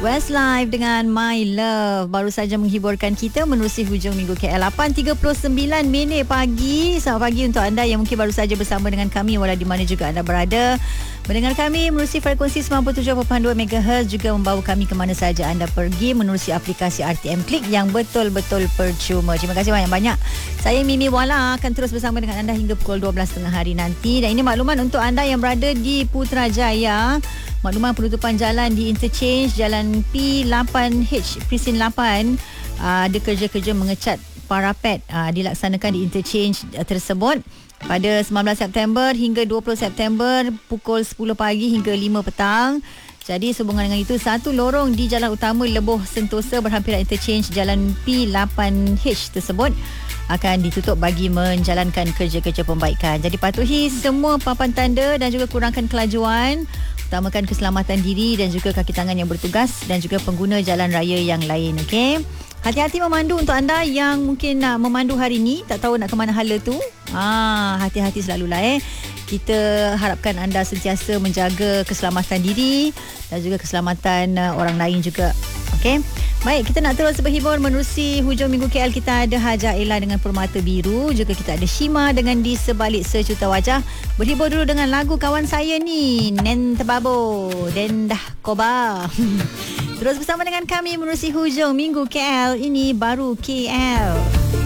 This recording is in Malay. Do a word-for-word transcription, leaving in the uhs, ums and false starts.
Westlife dengan My Love baru saja menghiburkan kita menerusi hujung minggu K L. lapan tiga puluh sembilan minit pagi. Selamat pagi untuk anda yang mungkin baru saja bersama dengan kami walau di mana juga anda berada. Mendengar kami menerusi frekuensi sembilan puluh tujuh perpuluhan dua megahertz, juga membawa kami ke mana saja anda pergi menerusi aplikasi R T M Klik yang betul-betul percuma. Terima kasih banyak-banyak. Saya Mimi Wala akan terus bersama dengan anda hingga pukul dua belas tiga puluh hari nanti. Dan ini makluman untuk anda yang berada di Putrajaya. Makluman penutupan jalan di interchange Jalan P lapan H Presin lapan. Uh, ada kerja-kerja mengecat parapet uh, dilaksanakan di interchange uh, tersebut pada sembilan belas September hingga dua puluh September pukul sepuluh pagi hingga lima petang. Jadi sehubungan dengan itu, satu lorong di jalan utama Leboh Sentosa berhampiran interchange Jalan P lapan H tersebut akan ditutup bagi menjalankan kerja-kerja pembaikan. Jadi patuhi semua papan tanda dan juga kurangkan kelajuan. Utamakan keselamatan diri dan juga kaki tangan yang bertugas dan juga pengguna jalan raya yang lain. Okey. Hati-hati memandu untuk anda yang mungkin nak memandu hari ni, tak tahu nak ke mana hala tu. Ah, hati-hati selalulah eh. Kita harapkan anda sentiasa menjaga keselamatan diri dan juga keselamatan uh, orang lain juga. Okey. Baik, kita nak terus berhibur menerusi hujung minggu K L. Kita ada Haja Ella dengan Permata Biru. Juga kita ada Shima dengan Di Sebalik Sejuta Wajah. Berhibur dulu dengan lagu kawan saya ni, Nen Tebabo dan Dah Koba. Terus bersama dengan kami menerusi hujung minggu K L. Ini baru K L.